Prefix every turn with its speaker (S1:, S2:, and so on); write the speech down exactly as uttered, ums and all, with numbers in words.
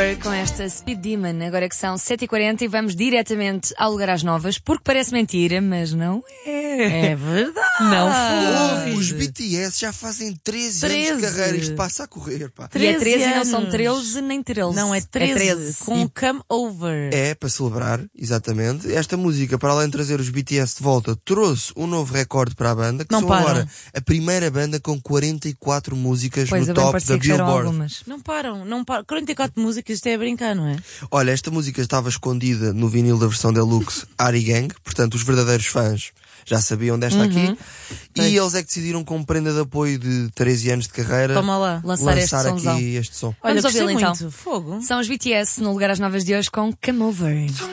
S1: Over com esta Speed Demon, agora que são sete e quarenta e vamos diretamente ao lugar às novas, porque parece mentira, mas não é.
S2: É verdade.
S1: Não
S3: Oh,
S1: foi.
S3: os B T S já fazem treze, anos
S2: treze.
S3: de carreira, isto passa a correr, pá.
S1: E é treze e não
S2: anos.
S1: são treze nem treze.
S2: Não, é treze.
S1: É treze.
S2: Com o Come Over.
S3: É, para celebrar, exatamente. Esta música, para além de trazer os B T S de volta, trouxe um novo recorde para a banda, que
S2: Não
S3: são
S2: param.
S3: agora a primeira banda com quarenta e quatro músicas
S1: Pois
S3: no
S1: é, bem
S3: top
S1: parecia
S3: da
S1: que já eram
S3: Billboard.
S1: algumas.
S2: Não param, não param. quarenta e quatro músicas, isto é a brincar, não é?
S3: Olha, esta música estava escondida no vinil da versão deluxe Ari Gang, portanto os verdadeiros fãs já sabiam desta aqui, e eles é que decidiram, com prenda de apoio de treze anos de carreira,
S2: Toma lá.
S1: Lançar, este
S3: lançar
S1: somzão.
S3: aqui este som.
S2: Olha,
S1: Vamos ouvi-lo
S2: gostei
S1: então.
S2: muito. Fogo.
S1: São os B T S no lugar às novas de hoje com Come Over.